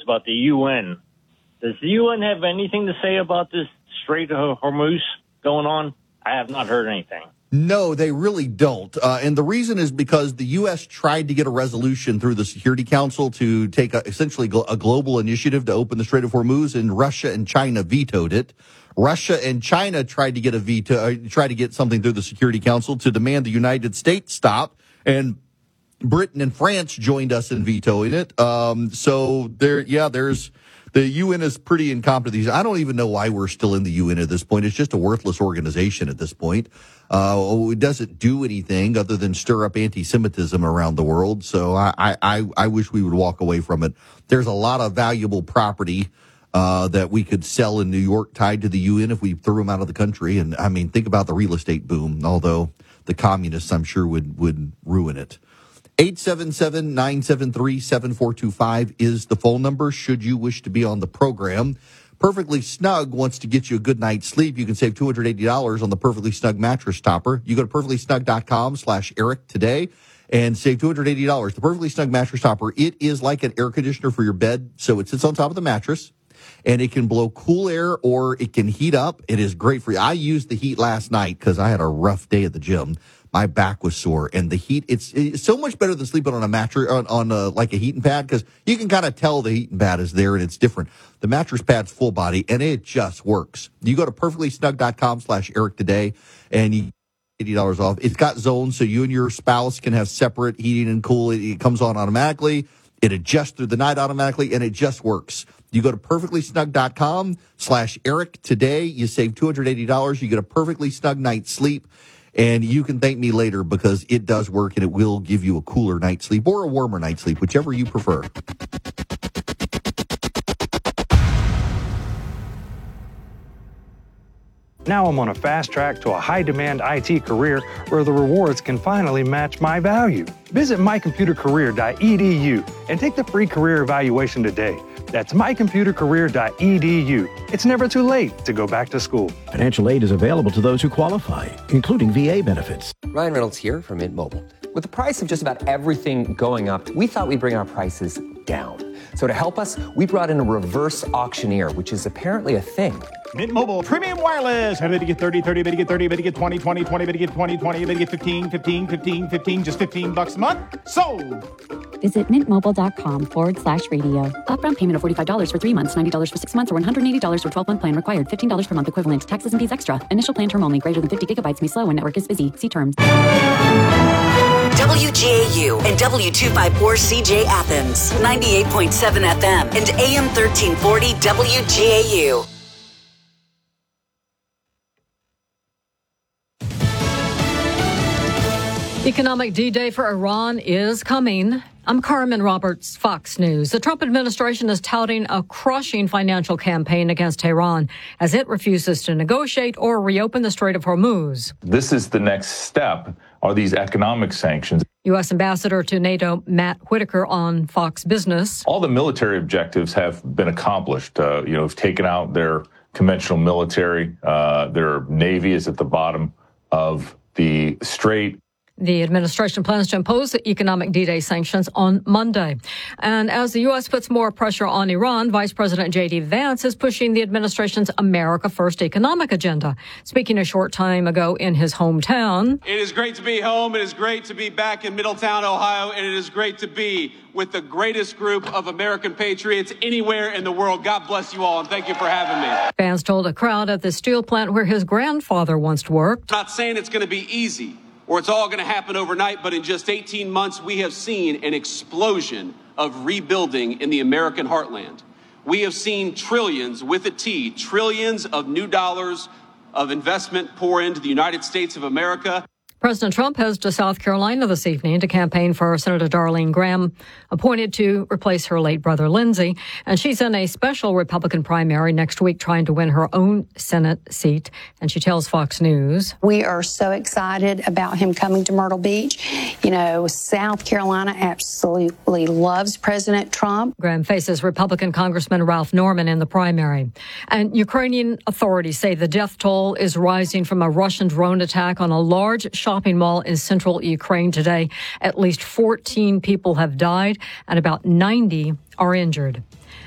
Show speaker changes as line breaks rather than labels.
about the UN. Does the UN have anything to say about this Strait of Hormuz going on? I have not heard anything.
No, they really don't. And the reason is because the U.S. tried to get a resolution through the Security Council to take essentially a global initiative to open the Strait of Hormuz, and Russia and China vetoed it. Russia and China tried to get something through the Security Council to demand the United States stop, and Britain and France joined us in vetoing it. The UN is pretty incompetent. I don't even know why we're still in the UN at this point. It's just a worthless organization at this point. It doesn't do anything other than stir up anti-Semitism around the world. So I wish we would walk away from it. There's a lot of valuable property that we could sell in New York tied to the UN if we threw them out of the country. And I mean, think about the real estate boom, although the communists, I'm sure, would ruin it. 877-973-7425 is the phone number should you wish to be on the program. Perfectly Snug wants to get you a good night's sleep. You can save $280 on the Perfectly Snug mattress topper. You go to perfectlysnug.com/Eric today and save $280. The Perfectly Snug mattress topper, it is like an air conditioner for your bed. So it sits on top of the mattress and it can blow cool air or it can heat up. It is great for you. I used the heat last night because I had a rough day at the gym. My back was sore, and the heat, it's so much better than sleeping on a mattress, on like a heating pad, because you can kind of tell the heating pad is there and it's different. The mattress pad's full body, and it just works. You go to perfectlysnug.com/Eric today, and you get $80 off. It's got zones, so you and your spouse can have separate heating and cooling. It comes on automatically. It adjusts through the night automatically, and it just works. You go to perfectlysnug.com/Eric today. You save $280. You get a perfectly snug night's sleep. And you can thank me later because it does work and it will give you a cooler night's sleep or a warmer night's sleep, whichever you prefer.
Now I'm on a fast track to a high-demand IT career where the rewards can finally match my value. Visit mycomputercareer.edu and take the free career evaluation today. That's mycomputercareer.edu. It's never too late to go back to school.
Financial aid is available to those who qualify, including VA benefits.
Ryan Reynolds here from Mint Mobile. With the price of just about everything going up, we thought we'd bring our prices down. So to help us, we brought in a reverse auctioneer, which is apparently a thing.
Mint Mobile Premium Wireless. How to get 30, 30, to get 30, to get 20, 20, 20, to get 20, 20, to get 15, 15, 15, 15, just $15 a month? Sold!
Visit mintmobile.com/radio. Upfront payment of $45 for 3 months, $90 for 6 months, or $180 for 12-month plan required. $15 per month equivalent. Taxes and fees extra. Initial plan term only. Greater than 50 gigabytes may slow when network is busy. See terms.
WGAU and W254CJ Athens, 98.7 FM and AM 1340 WGAU.
Economic D-Day for Iran is coming. I'm Carmen Roberts, Fox News. The Trump administration is touting a crushing financial campaign against Tehran as it refuses to negotiate or reopen the Strait of Hormuz.
This is the next step, are these economic sanctions.
U.S. Ambassador to NATO Matt Whitaker on Fox Business.
All the military objectives have been accomplished. Have taken out their conventional military. Their Navy is at the bottom of the strait.
The administration plans to impose the economic D-Day sanctions on Monday. And as the U.S. puts more pressure on Iran, Vice President J.D. Vance is pushing the administration's America First economic agenda. Speaking a short time ago in his hometown.
It is great to be home. It is great to be back in Middletown, Ohio. And it is great to be with the greatest group of American patriots anywhere in the world. God bless you all, and thank you for having me.
Vance told a crowd at the steel plant where his grandfather once worked.
I'm not saying it's going to be easy, or it's all going to happen overnight, but in just 18 months, we have seen an explosion of rebuilding in the American heartland. We have seen trillions, with a T, trillions of new dollars of investment pour into the United States of America.
President Trump heads to South Carolina this evening to campaign for Senator Darlene Graham, appointed to replace her late brother Lindsey. And she's in a special Republican primary next week trying to win her own Senate seat. And she tells Fox News,
"We are so excited about him coming to Myrtle Beach. You know, South Carolina absolutely loves President Trump."
Graham faces Republican Congressman Ralph Norman in the primary. And Ukrainian authorities say the death toll is rising from a Russian drone attack on a large shopping mall in central Ukraine today. At least 14 people have died and about 90 are injured.